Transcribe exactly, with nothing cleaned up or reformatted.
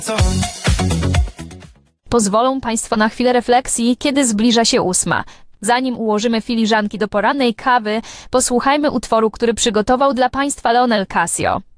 Pozwolą Państwo na chwilę refleksji, kiedy zbliża się ósma. Zanim ułożymy filiżanki do porannej kawy, posłuchajmy utworu, który przygotował dla Państwa Leonel Casio.